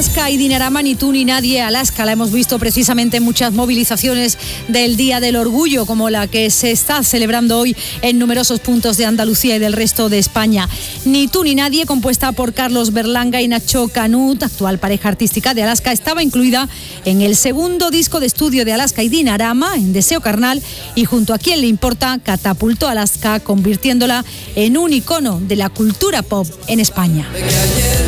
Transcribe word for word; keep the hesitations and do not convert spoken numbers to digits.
Alaska y Dinarama, ni tú ni nadie. Alaska la hemos visto precisamente en muchas movilizaciones del Día del Orgullo, como la que se está celebrando hoy en numerosos puntos de Andalucía y del resto de España. Ni tú ni nadie, compuesta por Carlos Berlanga y Nacho Canut, actual pareja artística de Alaska, estaba incluida en el segundo disco de estudio de Alaska y Dinarama, en Deseo Carnal, y junto a Quien le importa, catapultó a Alaska, convirtiéndola en un icono de la cultura pop en España.